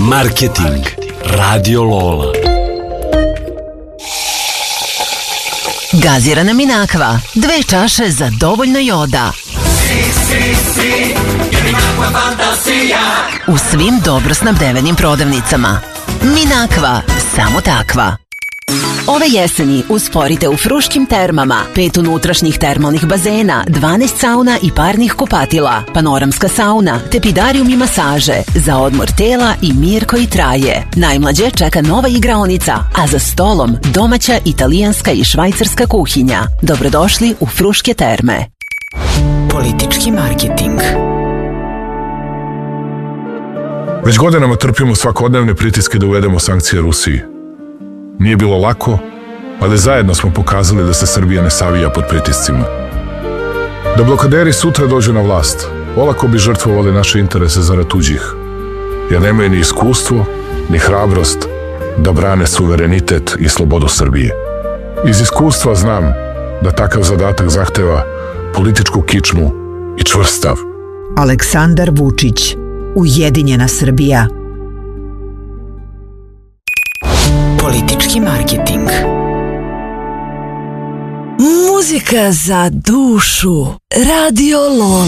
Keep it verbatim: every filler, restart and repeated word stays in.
Marketing Radio Lola. Gazirana Minakva, dve čaše za dovoljno joda. Si, si, si, jer Minakva fantasija. U svim dobro snabdevenim prodavnicama. Minakva, samo takva. Ove jeseni usporite u Fruškim termama, pet unutrašnjih termalnih bazena, dvanaest sauna i parnih kupatila, panoramska sauna, tepidarium i masaže, za odmor tela i mir koji traje. Najmlađe čeka nova igraonica, a za stolom domaća, italijanska i švajcarska kuhinja. Dobrodošli u Fruške terme. Politički marketing. Već godinama trpimo svakodnevne pritiske da uvedemo sankcije Rusiji. Nije bilo lako, ali zajedno smo pokazali da se Srbija ne savija pod pritiscima. Da blokaderi sutra dođu na vlast, olako bi žrtvovali naše interese zarad tuđih, jer nemaju ni iskustvo, ni hrabrost da brane suverenitet i slobodu Srbije. Iz iskustva znam da takav zadatak zahteva političku kičmu i čvrst stav. Aleksandar Vučić, Ujedinjena Srbija. Politički marketing. Muzika za dušu. Radio Lola.